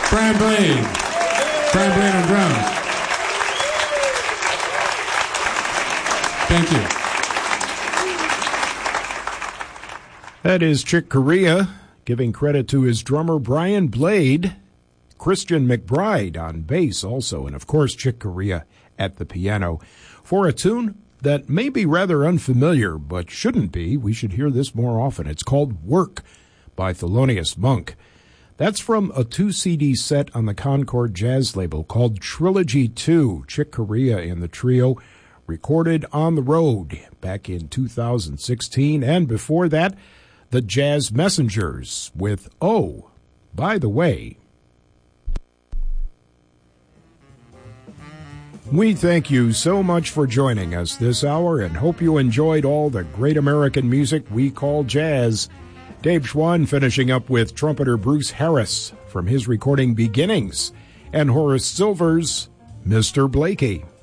Brian Blade. Brian Blade on drums. Thank you. That is Chick Corea, giving credit to his drummer Brian Blade, Christian McBride on bass also, and of course Chick Corea at the piano. For a tune that may be rather unfamiliar, but shouldn't be, we should hear this more often. It's called Work by Thelonious Monk. That's from a 2-CD set on the Concord Jazz label called Trilogy 2. Chick Corea and the trio recorded on the road back in 2016, and before that, the Jazz Messengers with Oh, By the Way. We thank you so much for joining us this hour and hope you enjoyed all the great American music we call jazz. Dave Schwann finishing up with trumpeter Bruce Harris from his recording Beginnings and Horace Silver's Mr. Blakey.